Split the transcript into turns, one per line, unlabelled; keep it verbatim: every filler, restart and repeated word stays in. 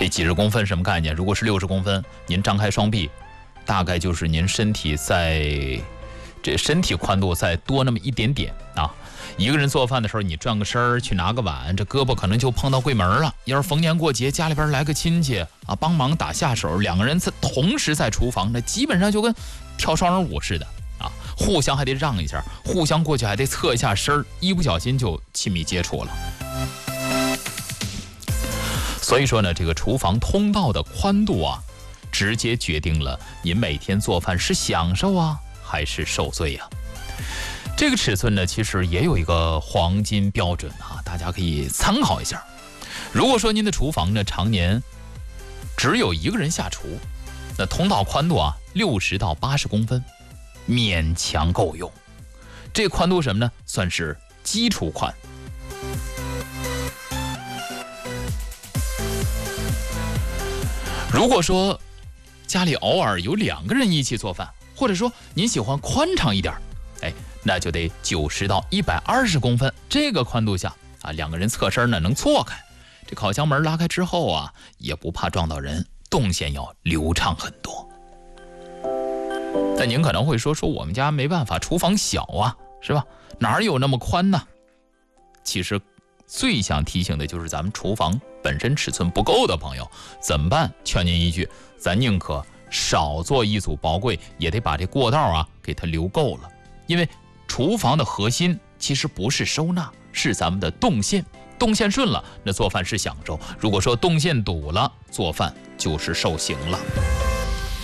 这几十公分什么概念？如果是六十公分，您张开双臂，大概就是您身体在这身体宽度再多那么一点点啊。一个人做饭的时候，你转个身儿去拿个碗，这胳膊可能就碰到柜门了。要是逢年过节家里边来个亲戚啊，帮忙打下手，两个人在同时在厨房，那基本上就跟跳双人舞似的啊，互相还得让一下，互相过去还得侧一下身儿，一不小心就亲密接触了。所以说呢，这个厨房通道的宽度啊，直接决定了您每天做饭是享受啊，还是受罪啊。这个尺寸呢，其实也有一个黄金标准啊，大家可以参考一下。如果说您的厨房呢常年只有一个人下厨，那通道宽度啊六十到八十公分，勉强够用。这宽度什么呢？算是基础宽。如果说家里偶尔有两个人一起做饭，或者说您喜欢宽敞一点，哎，那就得九十到一百二十公分，这个宽度下啊，两个人侧身呢能错开，这烤箱门拉开之后啊，也不怕撞到人，动线要流畅很多。但您可能会说，说我们家没办法，厨房小啊，是吧？哪有那么宽呢？其实最想提醒的就是咱们厨房本身尺寸不够的朋友，怎么办？劝您一句，咱宁可少做一组薄柜，也得把这过道啊给它留够了。因为厨房的核心其实不是收纳，是咱们的动线。动线顺了，那做饭是享受；如果说动线堵了，做饭就是受刑了。